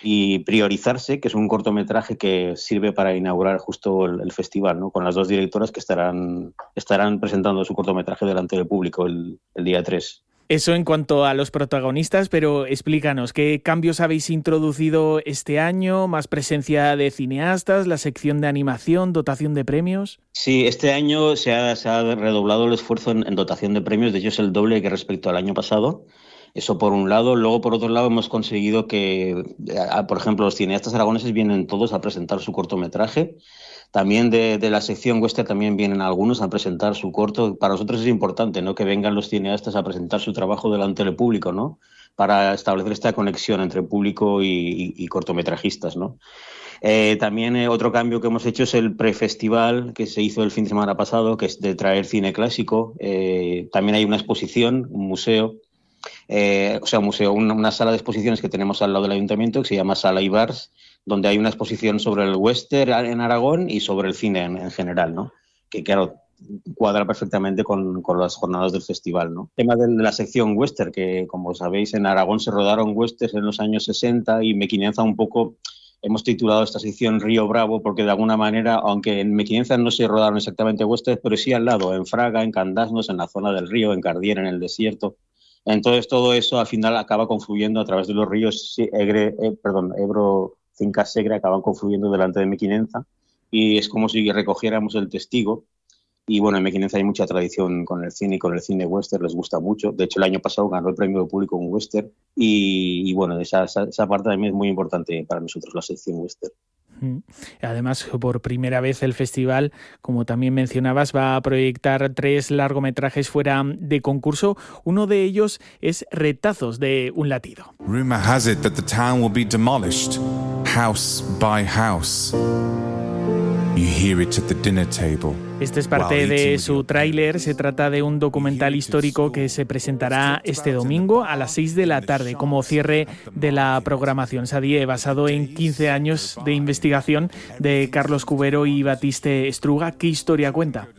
y Priorizarse, que es un cortometraje que sirve para inaugurar justo el, el festival, ¿no? Con las dos directoras que estarán, estarán presentando su cortometraje delante del público el, el día tres. Eso en cuanto a los protagonistas, pero explícanos, ¿qué cambios habéis introducido este año? ¿Más presencia de cineastas, la sección de animación, dotación de premios? Sí, este año se ha, se ha redoblado el esfuerzo en, en dotación de premios, de hecho es el doble que respecto al año pasado. Eso por un lado. Luego, por otro lado, hemos conseguido que, por ejemplo, los cineastas aragoneses vienen todos a presentar su cortometraje. También de, de la sección western también vienen algunos a presentar su corto. Para nosotros es importante, ¿no?, que vengan los cineastas a presentar su trabajo delante del público, ¿no?, para establecer esta conexión entre público y, y, y cortometrajistas, ¿no? Eh, también eh, otro cambio que hemos hecho es el prefestival que se hizo el fin de semana pasado, que es de traer cine clásico. Eh, también hay una exposición, un museo, eh, o sea, un museo, una, una sala de exposiciones que tenemos al lado del ayuntamiento que se llama Sala Ibars, donde hay una exposición sobre el western en Aragón y sobre el cine en, en general, ¿no? Que claro, cuadra perfectamente con, con las jornadas del festival, ¿no? El tema de, de la sección western, que como sabéis en Aragón se rodaron westerns en los años sesenta y Mequinenza un poco, hemos titulado esta sección Río Bravo porque de alguna manera, aunque en Mequinenza no se rodaron exactamente westerns, pero sí al lado, en Fraga, en Candasnos, en la zona del río, en Cardiera, en el desierto. Entonces todo eso al final acaba confluyendo a través de los ríos Egre, eh, perdón, Ebro, Cinca Segre, acaban confluyendo delante de Mequinenza y es como si recogiéramos el testigo. Y bueno, en Mequinenza hay mucha tradición con el cine y con el cine western, les gusta mucho. De hecho, el año pasado ganó el premio de público en western y, y bueno, esa, esa, esa parte también es muy importante para nosotros, la sección western. Además, por primera vez el festival, como también mencionabas, va a proyectar tres largometrajes fuera de concurso. Uno de ellos es Retazos de un latido. Rumor has it that the town will be demolished, house by house. You hear it at the dinner table. Este es parte de su tráiler. Se trata de un documental histórico que se presentará este domingo a las seis de la tarde como cierre de la programación. Sadie, basado en quince años de investigación de Carlos Cubero y Batiste Estruga. ¿Qué historia cuenta?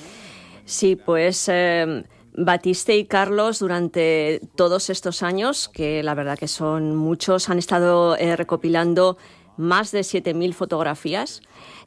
Sí, pues eh, Batiste y Carlos durante todos estos años, que la verdad que son muchos, han estado eh, recopilando más de siete mil fotografías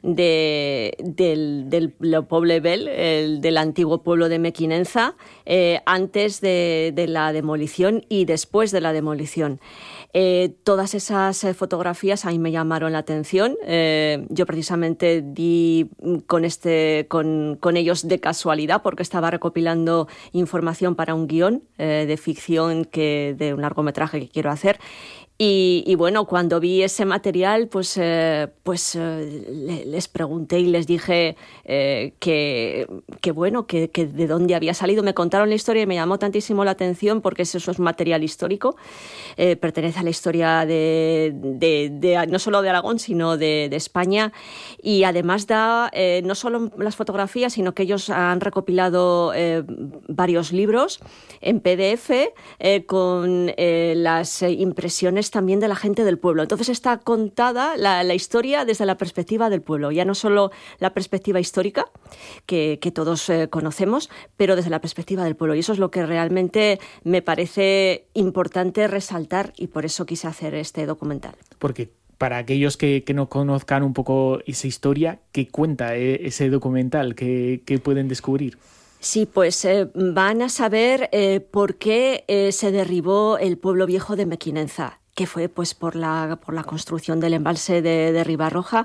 de, del, del Poble Vell, el, del antiguo pueblo de Mequinenza, eh, antes de, de la demolición y después de la demolición. Eh, todas esas eh, fotografías a mí me llamaron la atención. Eh, yo precisamente di con, este, con, con ellos de casualidad porque estaba recopilando información para un guión eh, de ficción que, de un largometraje que quiero hacer. Y, y bueno, cuando vi ese material, pues, eh, pues eh, le, les pregunté y les dije eh, que, que bueno, que, que de dónde había salido. Me contaron la historia y me llamó tantísimo la atención porque eso es material histórico. Eh, pertenece a la historia de, de, de no solo de Aragón, sino de, de España. Y además da eh, no solo las fotografías, sino que ellos han recopilado eh, varios libros en P D F eh, con eh, las impresiones también de la gente del pueblo. Entonces está contada la, la historia desde la perspectiva del pueblo, ya no solo la perspectiva histórica que, que todos eh, conocemos, pero desde la perspectiva del pueblo. Y eso es lo que realmente me parece importante resaltar y por eso quise hacer este documental. Porque para aquellos que, que no conozcan un poco esa historia, ¿qué cuenta eh, ese documental? ¿Qué, qué pueden descubrir? Sí, pues eh, van a saber eh, por qué eh, se derribó el pueblo viejo de Mequinenza, que fue pues por la, por la construcción del embalse de, de Ribarroja,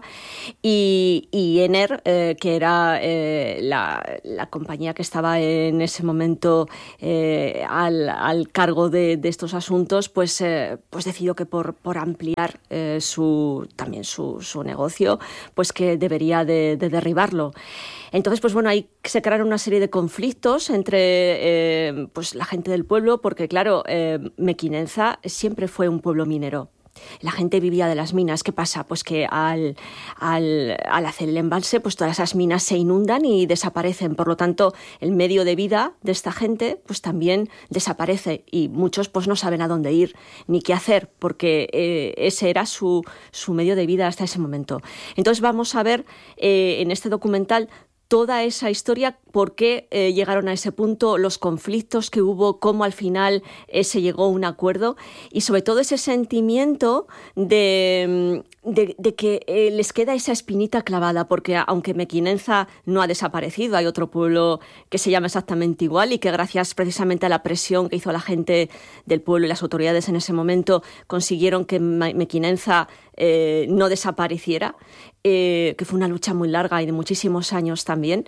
y, y Ener, eh, que era eh, la, la compañía que estaba en ese momento eh, al, al cargo de, de estos asuntos, pues, eh, pues decidió que por, por ampliar eh, su, también su, su negocio, pues que debería de, de derribarlo. Entonces, pues bueno, ahí se crearon una serie de conflictos entre eh, pues la gente del pueblo, porque claro, eh, Mequinenza siempre fue un pueblo minero. La gente vivía de las minas. ¿Qué pasa? Pues que al, al, al hacer el embalse, pues todas esas minas se inundan y desaparecen. Por lo tanto, el medio de vida de esta gente pues también desaparece y muchos pues no saben a dónde ir ni qué hacer, porque eh, ese era su, su medio de vida hasta ese momento. Entonces vamos a ver eh, en este documental toda esa historia, por qué eh, llegaron a ese punto, los conflictos que hubo, cómo al final eh, se llegó a un acuerdo y sobre todo ese sentimiento de, de, de que eh, les queda esa espinita clavada, porque aunque Mequinenza no ha desaparecido, hay otro pueblo que se llama exactamente igual y que gracias precisamente a la presión que hizo la gente del pueblo y las autoridades en ese momento consiguieron que Mequinenza eh, no desapareciera. Eh, que fue una lucha muy larga y de muchísimos años también,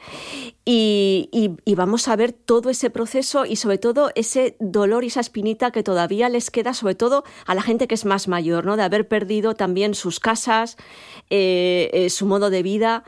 y, y, y vamos a ver todo ese proceso y sobre todo ese dolor y esa espinita que todavía les queda, sobre todo a la gente que es más mayor, ¿no? De haber perdido también sus casas, eh, eh, su modo de vida,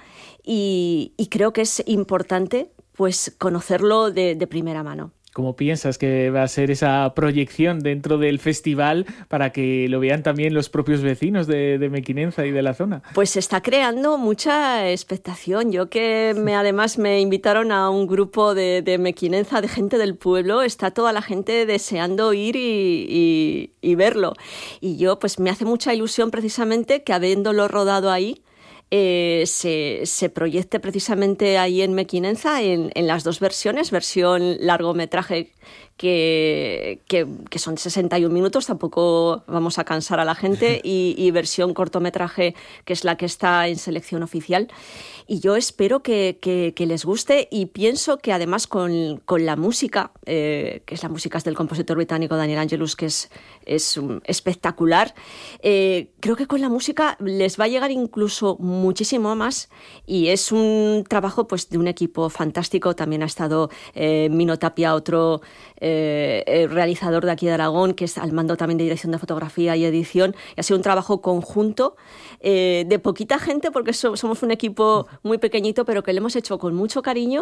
y, y creo que es importante pues conocerlo de, de primera mano. ¿Cómo piensas que va a ser esa proyección dentro del festival para que lo vean también los propios vecinos de, de Mequinenza y de la zona? Pues se está creando mucha expectación. Yo que me, además me invitaron a un grupo de, de Mequinenza, de gente del pueblo, está toda la gente deseando ir y, y, y verlo. Y yo pues me hace mucha ilusión precisamente que habiéndolo rodado ahí, Eh, se, se proyecte precisamente ahí en Mequinenza en, en las dos versiones, versión largometraje que, que, que son sesenta y un minutos, tampoco vamos a cansar a la gente, y, y versión cortometraje que es la que está en selección oficial. Y yo espero que, que, que les guste y pienso que además con, con la música, eh, que es la música del compositor británico Daniel Angelus, que es, es um, espectacular, eh, creo que con la música les va a llegar incluso muchísimo más y es un trabajo pues de un equipo fantástico. También ha estado eh, Mino Tapia, otro eh, eh, realizador de aquí de Aragón, que es al mando también de dirección de fotografía y edición, y ha sido un trabajo conjunto eh, de poquita gente, porque so, somos un equipo muy pequeñito, pero que lo hemos hecho con mucho cariño,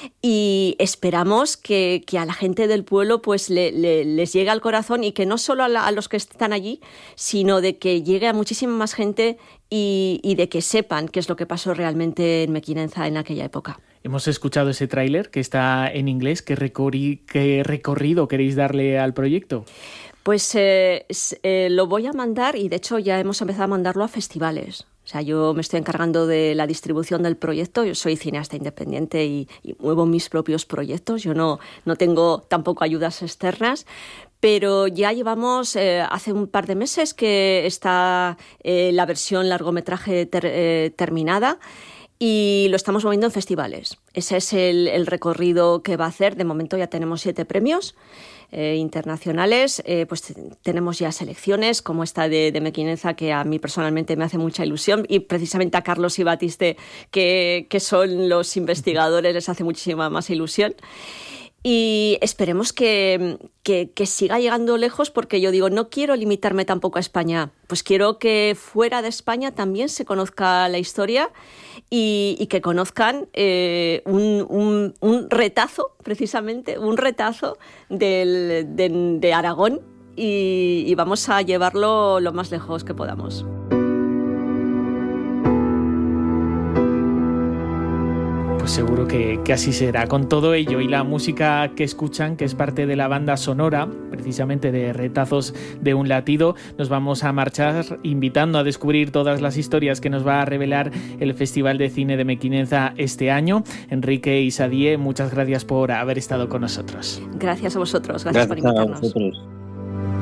y esperamos que, que a la gente del pueblo pues le, le, les llegue al corazón, y que no solo a, la, a los que están allí, sino de que llegue a muchísima más gente y, y de que sepan qué es lo que pasó realmente en Mequinenza en aquella época. Hemos escuchado ese tráiler que está en inglés. ¿Qué, recorri- qué recorrido queréis darle al proyecto? Pues eh, eh, lo voy a mandar, y de hecho ya hemos empezado a mandarlo a festivales. O sea, yo me estoy encargando de la distribución del proyecto. Yo soy cineasta independiente y, y muevo mis propios proyectos. Yo no, no tengo tampoco ayudas externas. Pero ya llevamos, eh, hace un par de meses que está eh, la versión largometraje ter, eh, terminada, y lo estamos moviendo en festivales. Ese es el, el recorrido que va a hacer. De momento ya tenemos siete premios eh, internacionales. Eh, pues t- tenemos ya selecciones como esta de, de Mequinenza, que a mí personalmente me hace mucha ilusión, y precisamente a Carlos y Batiste, que, que son los investigadores, les hace muchísima más ilusión. y esperemos que, que, que siga llegando lejos, porque yo digo, no quiero limitarme tampoco a España, pues quiero que fuera de España también se conozca la historia y, y que conozcan eh, un, un, un retazo, precisamente, un retazo del, de, de Aragón, y, y vamos a llevarlo lo más lejos que podamos. Pues seguro que, que así será. Con todo ello y la música que escuchan, que es parte de la banda sonora, precisamente de Retazos de un latido, nos vamos a marchar invitando a descubrir todas las historias que nos va a revelar el Festival de Cine de Mequinenza este año. Enrique y Sadie, muchas gracias por haber estado con nosotros. Gracias a vosotros, gracias, gracias por invitarnos. A vosotros.